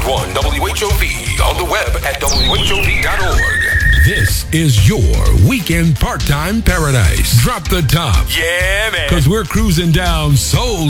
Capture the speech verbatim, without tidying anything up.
one W H O V, on the web at W H O V dot org. This is your weekend part-time paradise. Drop the top. Yeah, man. Because we're cruising down Soul